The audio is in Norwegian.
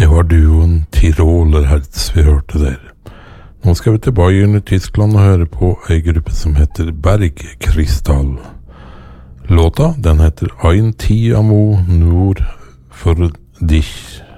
var duoen Tirolerherz vi hørte der. Nå skal vi til Bayern i Tyskland og høre på en gruppe som heter Bergkristall. Låta, den heter Ein Ti Amo Nur for dich.